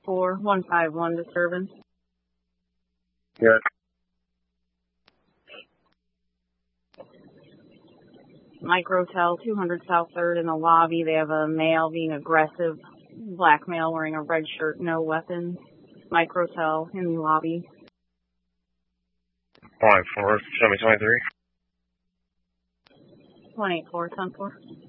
151 disturbance. Yes. Microtel, 200 South 3rd in the lobby. They have a male being aggressive, black male wearing a red shirt, no weapons. Microtel in the lobby. 5-4, show me 23. 184, 10-4.